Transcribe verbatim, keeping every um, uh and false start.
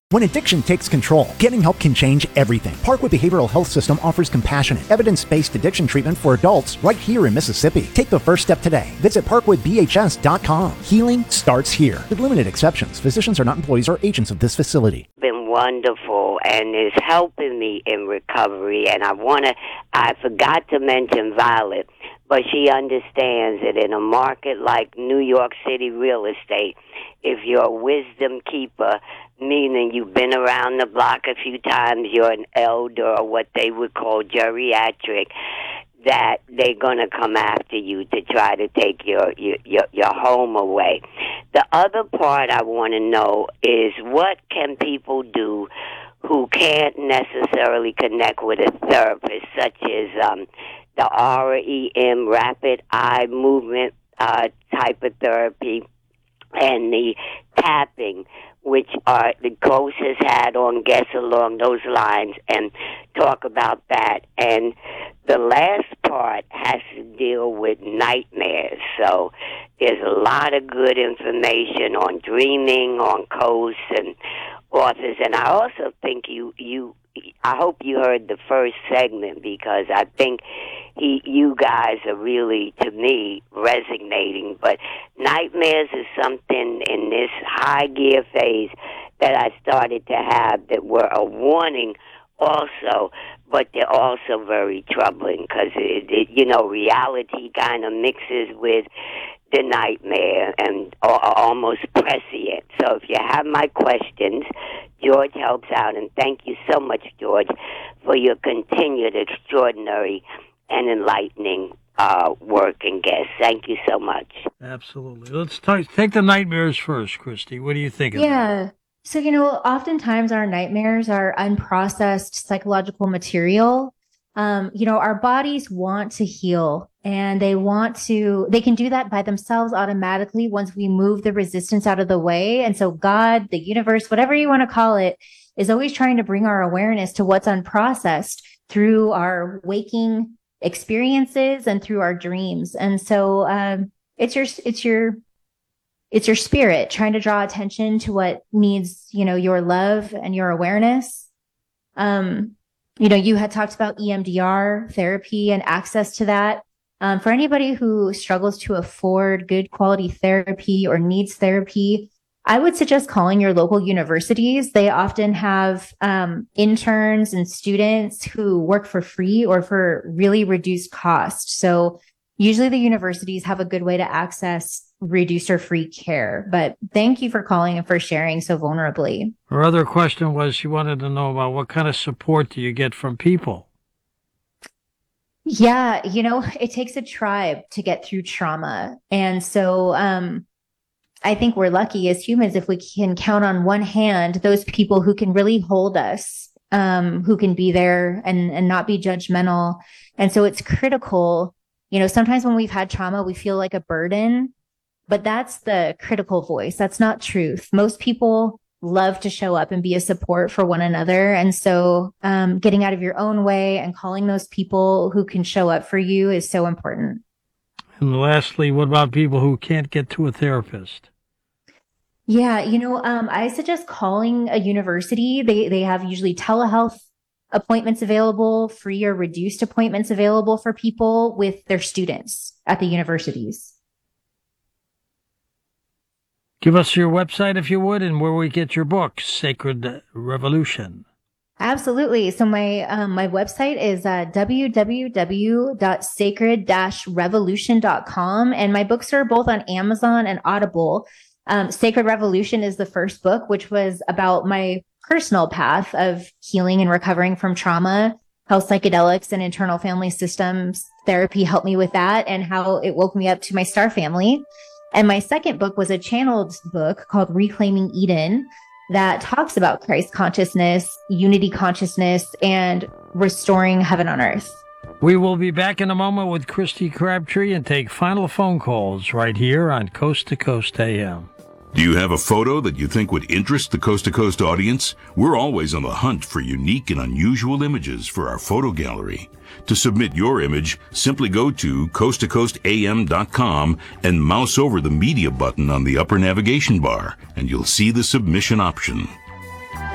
When addiction takes control, getting help can change everything. Parkwood Behavioral Health System offers compassionate, evidence-based addiction treatment for adults right here in Mississippi. Take the first step today. Visit parkwood b h s dot com. Healing starts here. With limited exceptions, physicians are not employees or agents of this facility. Been wonderful and is helping me in recovery. And I want to, I forgot to mention Violet, but she understands that in a market like New York City real estate, if you're a wisdom keeper, meaning you've been around the block a few times, you're an elder or what they would call geriatric, that they're going to come after you to try to take your, your, your, your home away. The other part I want to know is what can people do who can't necessarily connect with a therapist, such as um, the R E M, rapid eye movement uh, type of therapy, and the tapping, which are the Ghost has had on guests along those lines, and talk about that. And the last part has to deal with nightmares. So there's a lot of good information on dreaming, on Coast and authors. And I also think you, you I hope you heard the first segment, because I think he, you guys are really, to me, resonating. But nightmares is something in this high gear phase that I started to have that were a warning also, but they're also very troubling because, it, it, you know, reality kind of mixes with the nightmare and are almost prescient. So if you have my questions, George helps out. And thank you so much, George, for your continued extraordinary and enlightening uh, work and guests. Thank you so much. Absolutely. Let's talk, take the nightmares first, Christy. What do you think of Yeah. that? So, you know, oftentimes our nightmares are unprocessed psychological material. Um, you know, our bodies want to heal, and they want to, they can do that by themselves automatically once we move the resistance out of the way. And so God, the universe, whatever you want to call it, is always trying to bring our awareness to what's unprocessed through our waking experiences and through our dreams. And so um, it's your, it's your, it's your spirit trying to draw attention to what needs, you know, your love and your awareness. Um, You know, you had talked about E M D R therapy and access to that. Um, for anybody who struggles to afford good quality therapy or needs therapy, I would suggest calling your local universities. They often have um, interns and students who work for free or for really reduced cost. So usually the universities have a good way to access reduced or free care. But thank you for calling and for sharing so vulnerably. Her other question was she wanted to know about what kind of support do you get from people? Yeah, you know, it takes a tribe to get through trauma. And so um, I think we're lucky as humans if we can count on one hand those people who can really hold us, um, who can be there and, and not be judgmental. And so it's critical. You know, sometimes when we've had trauma, we feel like a burden. But that's the critical voice. That's not truth. Most people love to show up and be a support for one another. And so um, getting out of your own way and calling those people who can show up for you is so important. And lastly, what about people who can't get to a therapist? Yeah, you know, um, I suggest calling a university. They they have usually telehealth appointments available, free or reduced appointments available for people with their students at the universities. Give us your website, if you would, and where we get your book, Sacred Revolution. Absolutely. So my um, my website is uh, w w w dot sacred dash revolution dot com, and my books are both on Amazon and Audible. Um, Sacred Revolution is the first book, which was about my personal path of healing and recovering from trauma, how psychedelics and internal family systems therapy helped me with that, and how it woke me up to my star family. And my second book was a channeled book called Reclaiming Eden that talks about Christ consciousness, unity consciousness, and restoring heaven on earth. We will be back in a moment with Christy Crabtree and take final phone calls right here on Coast to Coast A M. Do you have a photo that you think would interest the Coast to Coast audience? We're always on the hunt for unique and unusual images for our photo gallery. To submit your image, simply go to coast to coast a m dot com and mouse over the media button on the upper navigation bar, and you'll see the submission option.